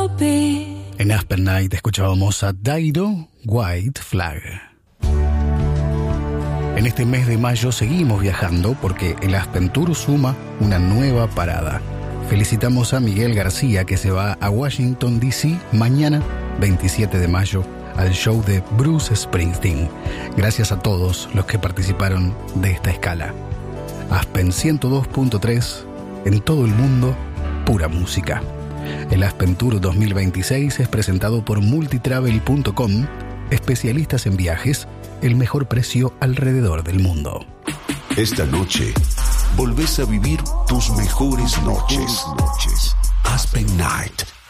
En Aspen Night escuchábamos a Dido, White Flag. En este mes de mayo seguimos viajando porque el Aspen Tour suma una nueva parada. Felicitamos a Miguel García, que se va a Washington, D.C. mañana, 27 de mayo, al show de Bruce Springsteen. Gracias a todos los que participaron de esta escala. Aspen 102.3, en todo el mundo, pura música. El Aspen Tour 2026 es presentado por multitravel.com, especialistas en viajes, el mejor precio alrededor del mundo. Esta noche, volvés a vivir tus mejores noches. Aspen Night.